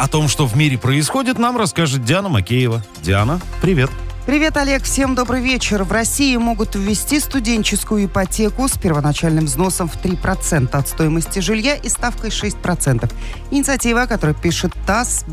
о том, что в мире происходит, нам расскажет Диана Макеева. Диана, привет. Привет, Олег. Всем добрый вечер. В России могут ввести студенческую ипотеку с первоначальным взносом в 3% от стоимости жилья и ставкой 6%. Инициатива, о которой пишет ТАСС,